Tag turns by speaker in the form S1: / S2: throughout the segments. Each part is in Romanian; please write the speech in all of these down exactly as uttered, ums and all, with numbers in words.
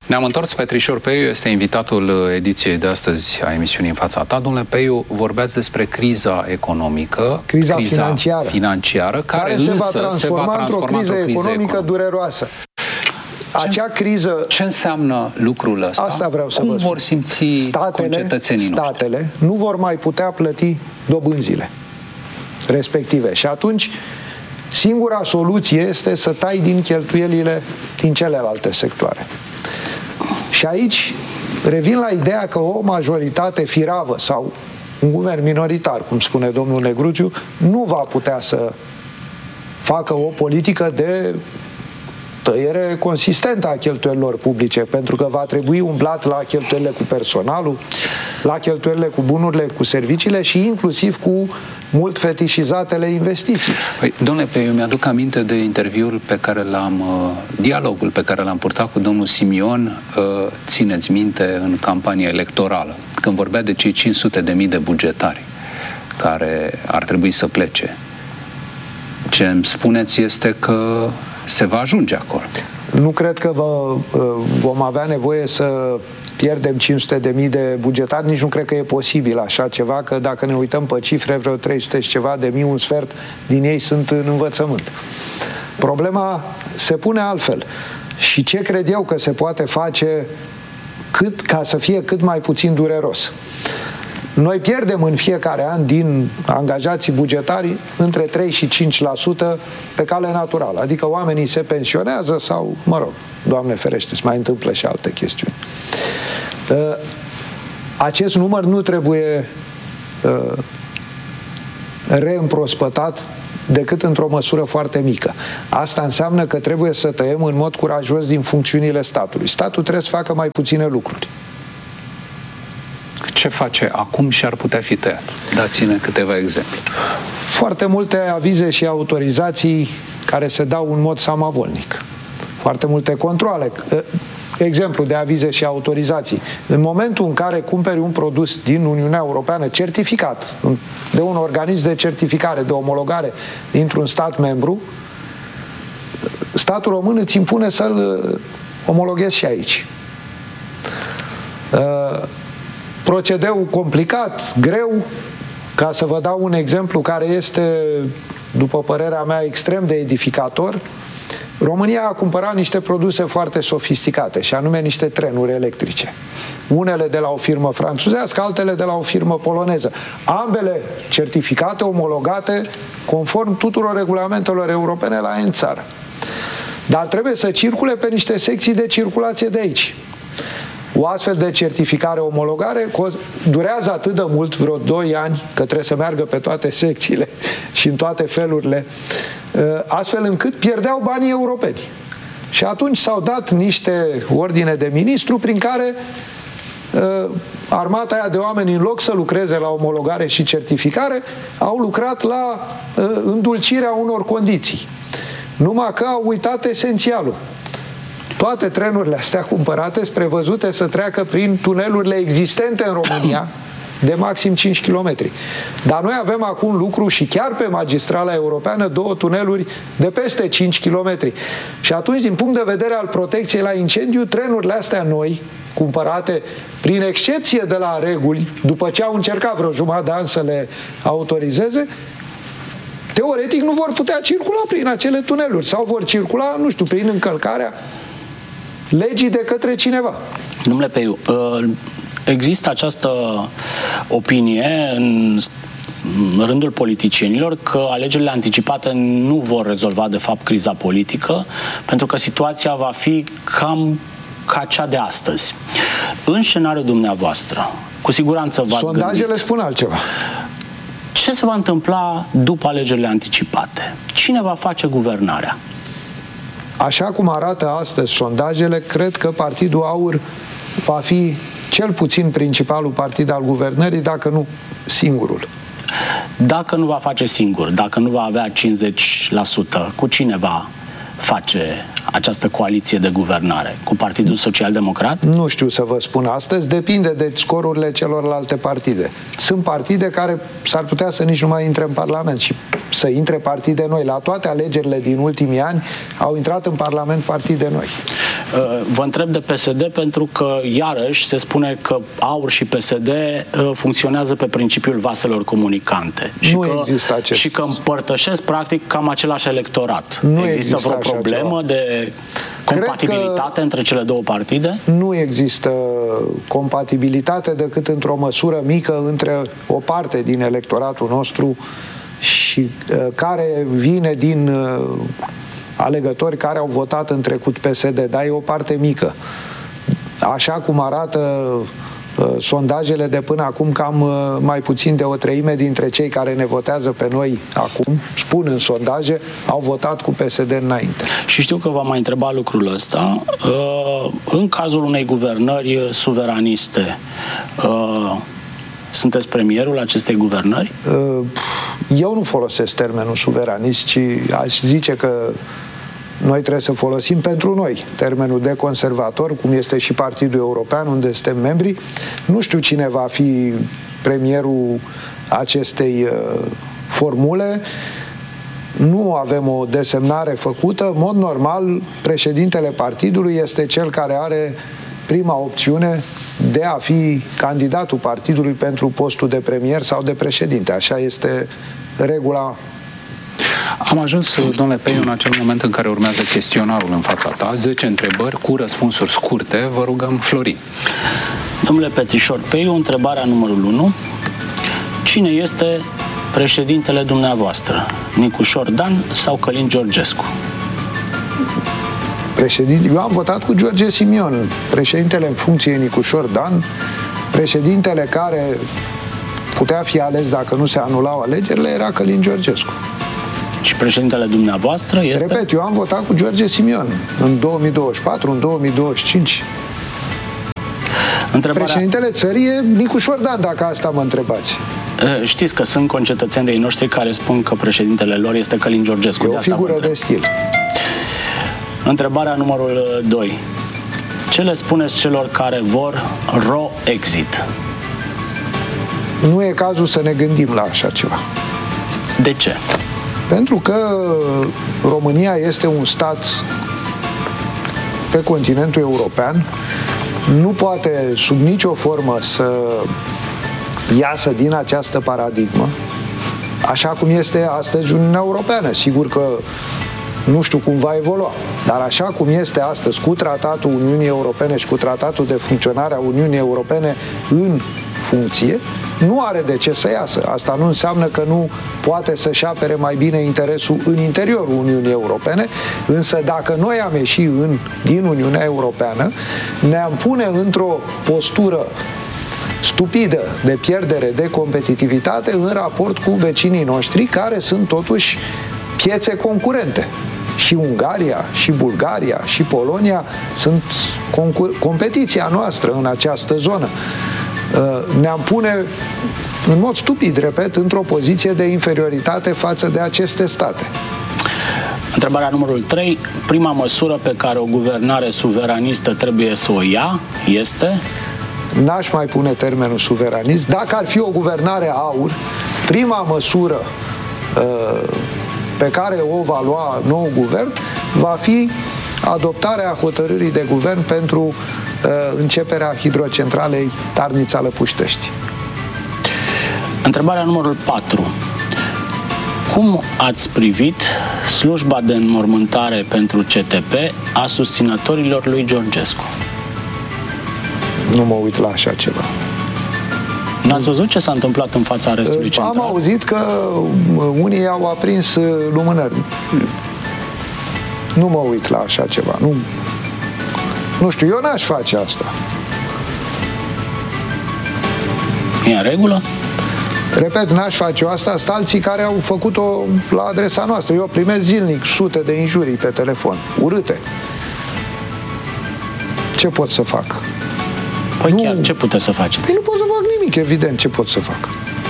S1: Ne-am întors, Petrișor Peiu este invitatul ediției de astăzi a emisiunii În fața ta. Domnule Peiu, vorbeați despre criza economică,
S2: criza, criza financiară,
S1: financiară care, care
S2: se,
S1: însă
S2: va transforma
S1: se va transforma
S2: într-o criză
S1: într-o
S2: economică, economică dureroasă. Acea criză...
S1: Ce înseamnă lucrul ăsta?
S2: Asta vreau să
S1: Cum
S2: vă spun.
S1: vor simți
S2: statele,
S1: concetățenii noștri?
S2: Statele nu vor mai putea plăti dobânzile respective. Și atunci, singura soluție este să tai din cheltuielile din celelalte sectoare. Și aici revin la ideea că o majoritate firavă sau un guvern minoritar, cum spune domnul Negruțiu, nu va putea să facă o politică de tăiere consistentă a cheltuielilor publice, pentru că va trebui umblat la cheltuielile cu personalul, la cheltuielile cu bunurile, cu serviciile și inclusiv cu mult fetișizatele investiții.
S1: Păi, domnule Peiu, mi-aduc aminte de interviul pe care l-am, uh, dialogul pe care l-am purtat cu domnul Simion, uh, țineți minte, în campania electorală, când vorbea de cei cinci sute de mii de bugetari care ar trebui să plece. Ce îmi spuneți este că se va ajunge acolo.
S2: Nu cred că vă, vom avea nevoie să pierdem cinci sute de mii de bugetari, nici nu cred că e posibil așa ceva, că dacă ne uităm pe cifre, vreo trei sute și ceva de mii, un sfert din ei sunt în învățământ. Problema se pune altfel. Și ce cred eu că se poate face cât, ca să fie cât mai puțin dureros? Noi pierdem în fiecare an din angajații bugetari între trei și cinci la sută pe cale naturală. Adică oamenii se pensionează sau, mă rog, Doamne ferește, se mai întâmplă și alte chestiuni. Acest număr nu trebuie reîmprospătat decât într-o măsură foarte mică. Asta înseamnă că trebuie să tăiem în mod curajos din funcțiunile statului. Statul trebuie să facă mai puține lucruri.
S1: Ce face acum și ar putea fi tăiat? Dați-ne câteva exemple.
S2: Foarte multe avize și autorizații care se dau în mod samavolnic. Foarte multe controale. Exemplu de avize și autorizații. În momentul în care cumperi un produs din Uniunea Europeană certificat de un organism de certificare, de omologare dintr-un stat membru, statul român îți impune să-l omologhezi și aici. Procedeul complicat, greu, ca să vă dau un exemplu care este, după părerea mea, extrem de edificator. România a cumpărat niște produse foarte sofisticate, și anume niște trenuri electrice. Unele de la o firmă franțuzească, altele de la o firmă poloneză. Ambele certificate, omologate, conform tuturor regulamentelor europene la în țară. Dar trebuie să circule pe niște secții de circulație de aici. O astfel de certificare, omologare, durează atât de mult, vreo doi ani, că trebuie să meargă pe toate secțiile și în toate felurile, astfel încât pierdeau banii europeni. Și atunci s-au dat niște ordine de ministru prin care armata aia de oameni, în loc să lucreze la omologare și certificare, au lucrat la îndulcirea unor condiții. Numai că au uitat esențialul. Toate trenurile astea cumpărate sunt prevăzute să treacă prin tunelurile existente în România, de maxim cinci kilometri. Dar noi avem acum lucru și chiar pe magistrala europeană două tuneluri de peste cinci kilometri. Și atunci, din punct de vedere al protecției la incendiu, trenurile astea noi, cumpărate prin excepție de la reguli, după ce au încercat vreo jumătate de an să le autorizeze, teoretic nu vor putea circula prin acele tuneluri sau vor circula, nu știu, prin încălcarea legii de către cineva.
S3: Domnule Peiu, există această opinie în rândul politicienilor că alegerile anticipate nu vor rezolva de fapt criza politică, pentru că situația va fi cam ca cea de astăzi. În scenariul dumneavoastră, cu siguranță v-ați gândit.
S2: Sondajele spun altceva.
S3: Ce se va întâmpla după alegerile anticipate? Cine va face guvernarea?
S2: Așa cum arată astăzi sondajele, cred că Partidul Aur va fi cel puțin principalul partid al guvernării, dacă nu singurul.
S3: Dacă nu va face singur, dacă nu va avea cincizeci la sută, cu cine va face această coaliție de guvernare? Cu Partidul Social-Democrat?
S2: Nu știu să vă spun astăzi, depinde de scorurile celorlalte partide. Sunt partide care s-ar putea să nici nu mai intre în Parlament și să intre partide noi. La toate alegerile din ultimii ani au intrat în Parlament partide noi.
S3: Vă întreb de P S D pentru că, iarăși, se spune că AUR și P S D funcționează pe principiul vaselor comunicante. Și
S2: nu
S3: că,
S2: există acest...
S3: Și că împărtășesc, practic, cam același electorat.
S2: Nu
S3: există vreo problemă de compatibilitate între cele două partide?
S2: Nu există compatibilitate decât într-o măsură mică între o parte din electoratul nostru și uh, care vine din uh, alegători care au votat în trecut P S D, dar e o parte mică. Așa cum arată uh, sondajele de până acum, cam uh, mai puțin de o treime dintre cei care ne votează pe noi acum, spun în sondaje, au votat cu P S D înainte.
S3: Și știu că v-am mai întrebat lucrul ăsta. Uh, în cazul unei guvernări suveraniste, uh, sunteți premierul acestei guvernări?
S2: Eu nu folosesc termenul suveranist, ci aș zice că noi trebuie să folosim pentru noi termenul de conservator, cum este și Partidul European, unde suntem membri. Nu știu cine va fi premierul acestei formule. Nu avem o desemnare făcută. În mod normal, președintele partidului este cel care are prima opțiune de a fi candidatul partidului pentru postul de premier sau de președinte. Așa este regula.
S1: Am ajuns, domnule Peiu, în acel moment în care urmează chestionarul în fața ta, zece întrebări cu răspunsuri scurte. Vă rugăm, Florin.
S3: Domnule Petrișor Peiu, întrebarea numărul unu. Cine este președintele dumneavoastră? Nicușor Dan sau Călin Georgescu?
S2: Președinte, eu am votat cu George Simion. Președintele în funcție e Nicușor Dan. Președintele care putea fi ales dacă nu se anulau alegerile era Călin Georgescu.
S3: Și președintele dumneavoastră este?
S2: Repet, eu am votat cu George Simion în două mii douăzeci și patru, în două mii douăzeci și cinci. Întrebarea... Președintele țării e Nicușor Dan, dacă asta mă întrebați.
S3: Știți că sunt concetățeni de-ai noștri care spun că președintele lor este Călin Georgescu.
S2: E o figură de stil.
S3: Întrebarea numărul doi. Ce le spuneți celor care vor ro-exit?
S2: Nu e cazul să ne gândim la așa ceva.
S3: De ce?
S2: Pentru că România este un stat pe continentul european, nu poate sub nicio formă să iasă din această paradigmă, așa cum este astăzi Uniunea Europeană. Sigur că nu știu cum va evolua, dar așa cum este astăzi, cu tratatul Uniunii Europene și cu tratatul de funcționare a Uniunii Europene în funcție, nu are de ce să iasă. Asta nu înseamnă că nu poate să-și apere mai bine interesul în interiorul Uniunii Europene, însă dacă noi am ieșit în, din Uniunea Europeană, ne-am pune într-o postură stupidă de pierdere de competitivitate în raport cu vecinii noștri, care sunt totuși piețe concurente. Și Ungaria, și Bulgaria, și Polonia sunt competiția noastră în această zonă. Ne-am pune în mod stupid, repet, într-o poziție de inferioritate față de aceste state.
S3: Întrebarea numărul trei. Prima măsură pe care o guvernare suveranistă trebuie să o ia este?
S2: N-aș mai pune termenul suveranist. Dacă ar fi o guvernare AUR, prima măsură uh, pe care o va lua nou guvern va fi adoptarea hotărârii de guvern pentru uh, începerea hidrocentralei Tarnița-Lăpuștești.
S3: Întrebarea numărul patru. Cum ați privit slujba de înmormântare pentru C T P a susținătorilor lui Georgescu?
S2: Nu mă uit la așa ceva.
S3: N-ați văzut ce s-a întâmplat în fața arestului central?
S2: Am auzit că unii au aprins lumânări. Nu mă uit la așa ceva. Nu, nu știu, eu n-aș face asta.
S3: E în regulă?
S2: Repet, n-aș face asta. Sunt alții care au făcut-o la adresa noastră. Eu primesc zilnic sute de injurii pe telefon, urâte. Ce pot să fac?
S3: Păi nu... chiar ce puteți să faceți?
S2: Păi nu pot să fac nimic, evident, ce pot să fac.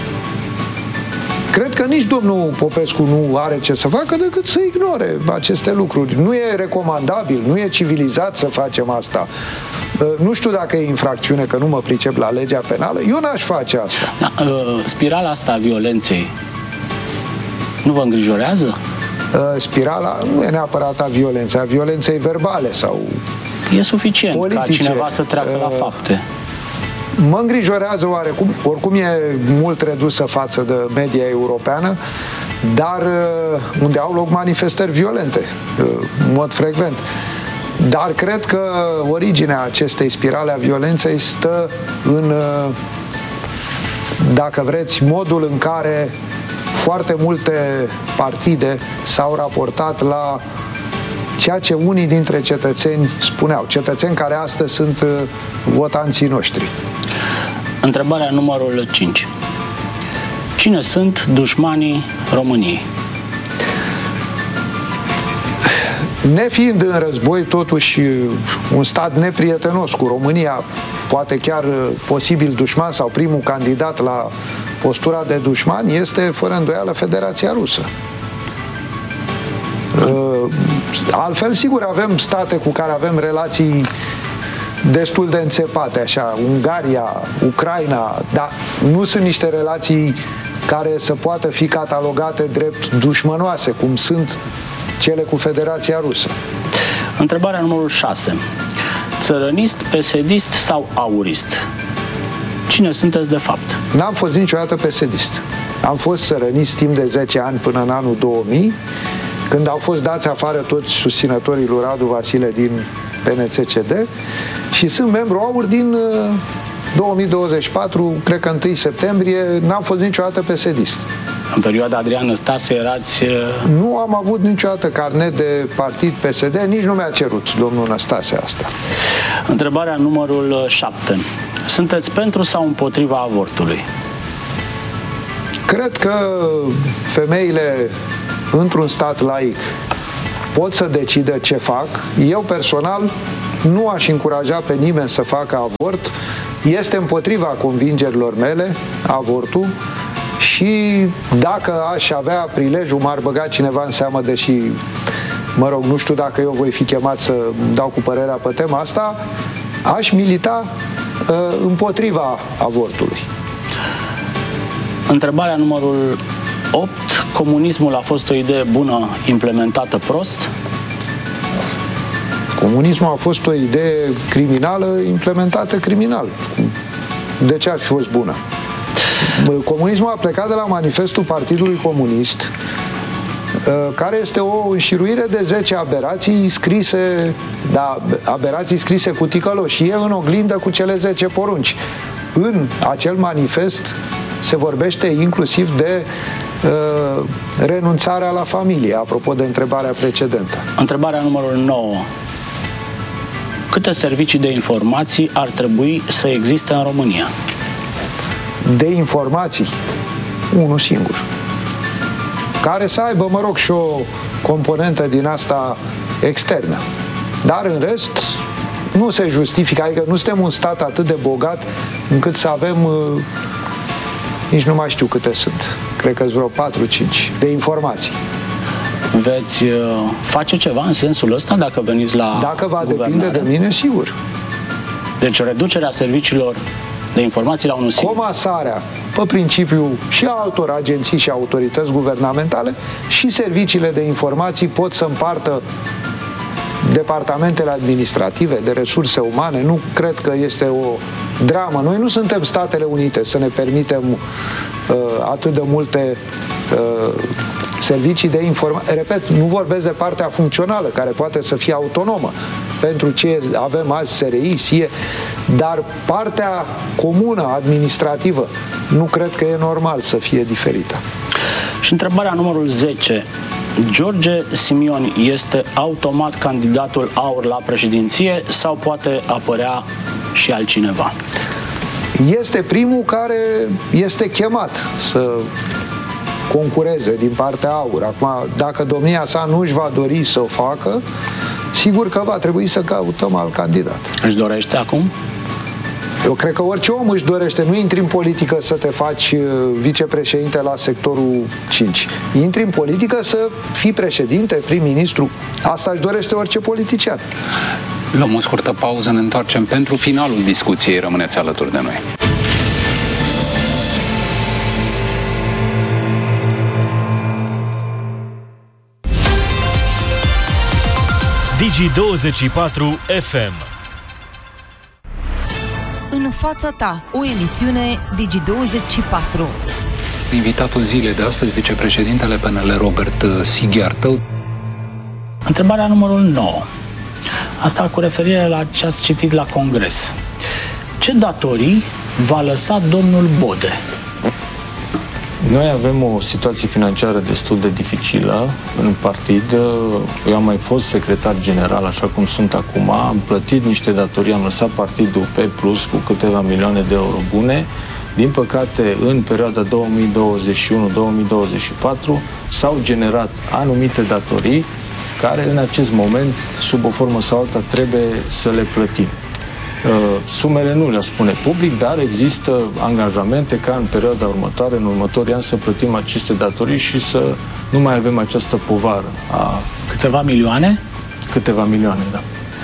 S2: Cred că nici domnul Popescu nu are ce să facă decât să ignore aceste lucruri. Nu e recomandabil, nu e civilizat să facem asta. Nu știu dacă e infracțiune, că nu mă pricep la legea penală. Eu n-aș face asta.
S3: Da, spirala asta a violenței nu vă îngrijorează?
S2: Spirala nu e neapărat a violenței, a violenței verbale sau
S3: e suficient politice, ca cineva să treacă uh, la fapte.
S2: Mă îngrijorează oarecum, oricum e mult redusă față de media europeană, dar uh, unde au loc manifestări violente, uh, în mod frecvent. Dar cred că originea acestei spirale a violenței stă în, uh, dacă vreți, modul în care foarte multe partide s-au raportat la ceea ce unii dintre cetățeni spuneau, cetățeni care astăzi sunt uh, votanții noștri.
S3: Întrebarea numărul cinci. Cine sunt dușmanii României?
S2: Nefiind în război, totuși, un stat neprietenos cu România, poate chiar posibil dușman sau primul candidat la postura de dușman, este fără îndoială Federația Rusă. Altfel, sigur, avem state cu care avem relații destul de înțepate, așa, Ungaria, Ucraina, dar nu sunt niște relații care să poată fi catalogate drept dușmănoase, cum sunt cele cu Federația Rusă.
S3: Întrebarea numărul șase. Țărănist, pesedist sau aurist? Cine sunteți de fapt?
S2: N-am fost niciodată pesedist. Am fost țărănist timp de zece ani până în anul două mii, când au fost dați afară toți susținătorii lui Radu Vasile din P N C C D și sunt membru aur din două mii douăzeci și patru, cred că întâi septembrie, n-am fost niciodată pesedist.
S3: În perioada Adrian Năstase erați...
S2: Nu am avut niciodată carnet de partid P S D, nici nu mi-a cerut domnul Năstase asta.
S3: Întrebarea numărul șapte. Sunteți pentru sau împotriva avortului?
S2: Cred că femeile într-un stat laic pot să decidă ce fac. Eu personal nu aș încuraja pe nimeni să facă avort. Este împotriva convingerilor mele avortul și dacă aș avea prilejul, m-ar băga cineva în seamă, deși, mă rog, nu știu dacă eu voi fi chemat să dau cu părerea pe tema asta, aș milita uh, împotriva avortului.
S3: Întrebarea numărul opt. Comunismul a fost o idee bună implementată prost?
S2: Comunismul a fost o idee criminală implementată criminal. De ce ar fi fost bună? Comunismul a plecat de la manifestul Partidului Comunist, care este o înșiruire de zece aberații scrise, da, aberații scrise cu ticăloșie în oglindă cu cele zece porunci. În acel manifest se vorbește inclusiv de uh, renunțarea la familie, apropo de întrebarea precedentă.
S3: Întrebarea numărul nouă. Câte servicii de informații ar trebui să existe în România?
S2: De informații, unul singur, care să aibă, mă rog, și o componentă din asta externă. Dar în rest nu se justifică, adică nu suntem un stat atât de bogat încât să avem, uh, nici nu mai știu câte sunt, cred că sunt vreo patru cinci de informații.
S3: Veți uh, face ceva în sensul ăsta dacă veniți la
S2: Dacă va
S3: guvernare?
S2: depinde de mine, sigur.
S3: Deci reducerea serviciilor de informații la unul singur.
S2: Comasarea, pe principiu, și a altor agenții și autorități guvernamentale și serviciile de informații pot să împartă departamentele administrative, de resurse umane. Nu cred că este o dramă. Noi nu suntem Statele Unite să ne permitem uh, atât de multe uh, servicii de informație. Repet, nu vorbesc de partea funcțională, care poate să fie autonomă, pentru ce avem azi S R I, S I E, dar partea comună, administrativă, nu cred că e normal să fie diferită.
S3: Și întrebarea numărul zece. George Simion este automat candidatul aur la președinție sau poate apărea și altcineva?
S2: Este primul care este chemat să concureze din partea aur. Acum, dacă domnia sa nu își va dori să o facă, sigur că va trebui să căutăm alt candidat.
S3: Își dorește acum?
S2: Eu cred că orice om își dorește. Nu intri în politică să te faci vicepreședinte la sectorul cinci. Intri în politică să fii președinte, prim-ministru. Asta își dorește orice politician.
S1: Luăm o scurtă pauză, ne întoarcem pentru finalul discuției. Rămâneți alături de noi.
S4: Digi douăzeci și patru F M.
S5: În fața ta, o emisiune Digi douăzeci și patru.
S1: Invitatul zilei de astăzi, vicepreședintele P N L, Robert Sighiartă.
S3: Întrebarea numărul nouă. Asta cu referire la ce ați citit la Congres. Ce datorii va lăsa domnul Bode?
S6: Noi avem o situație financiară destul de dificilă în partid. Eu am mai fost secretar general, așa cum sunt acum. Am plătit niște datorii, am lăsat partidul pe plus cu câteva milioane de euro bune. Din păcate, în perioada două mii douăzeci și unu două mii douăzeci și patru s-au generat anumite datorii care în acest moment, sub o formă sau alta, trebuie să le plătim. Sumele nu le spune public, dar există angajamente ca în perioada următoare, în următorii ani, să plătim aceste datorii și să nu mai avem această povară a...
S3: Câteva milioane?
S6: Câteva milioane, da.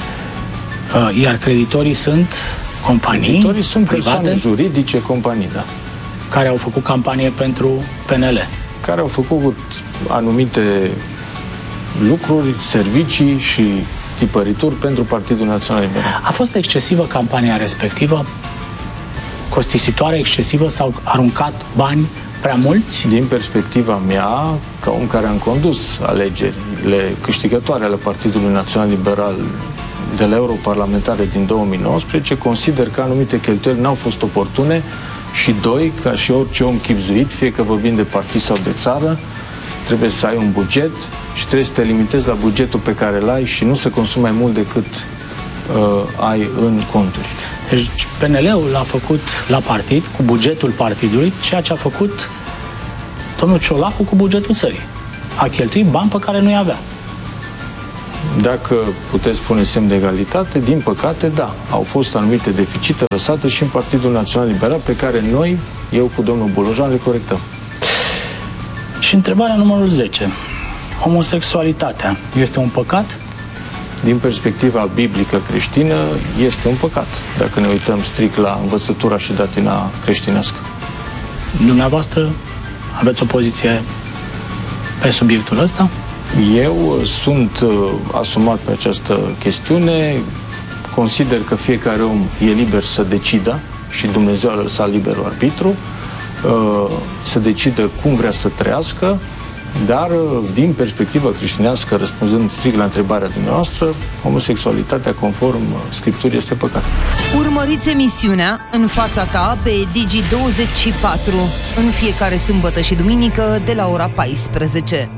S3: Iar creditorii sunt companii
S6: Creditorii sunt
S3: private,
S6: persoane juridice, companii, da.
S3: Care au făcut campanie pentru P N L.
S6: Care au făcut anumite lucruri, servicii și tipărituri pentru Partidul Național Liberal.
S3: A fost excesivă campania respectivă? Costisitoare, excesivă? S-au aruncat bani prea mulți?
S6: Din perspectiva mea, ca om care am condus alegerile câștigătoare ale Partidului Național Liberal de la europarlamentare din două mii nouăsprezece, consider că anumite cheltuieli n-au fost oportune și doi, ca și orice om chibzuit, fie că vorbim de partid sau de țară, trebuie să ai un buget și trebuie să te limitezi la bugetul pe care îl ai și nu să consumi mai mult decât uh, ai în conturi.
S3: Deci P N L-ul a făcut la partid, cu bugetul partidului, ceea ce a făcut domnul Ciolacu cu bugetul țării. A cheltuit bani pe care nu-i avea.
S6: Dacă puteți spune semn de egalitate, din păcate, da. Au fost anumite deficite lăsate și în Partidul Național Liberal pe care noi, eu cu domnul Bolojan, le corectăm.
S3: Și întrebarea numărul zece. Homosexualitatea este un păcat?
S6: Din perspectiva biblică creștină, este un păcat, dacă ne uităm strict la învățătura și datina creștinească.
S3: Dumneavoastră aveți o poziție pe subiectul ăsta?
S6: Eu sunt uh, asumat pe această chestiune, consider că fiecare om e liber să decidă și Dumnezeu a lăsat liberul arbitru, uh, să decidă cum vrea să trăiască, dar din perspectivă creștinească, răspunzând strict la întrebarea dumneavoastră, homosexualitatea conform Scripturii este păcat.
S5: Urmăriți emisiunea În fața ta pe Digi douăzeci și patru în fiecare sâmbătă și duminică de la ora paisprezece.